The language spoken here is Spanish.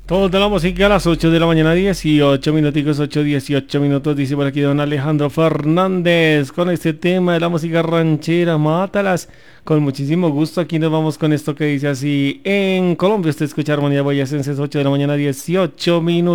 Toda la música a las 8 de la mañana, 18 minuticos, 8:18 dice por aquí don Alejandro Fernández, con este tema de la música ranchera, mátalas, con muchísimo gusto. Aquí nos vamos con esto que dice así: en Colombia usted escucha Armonía Boyacenses, 8 de la mañana, 18 minutos.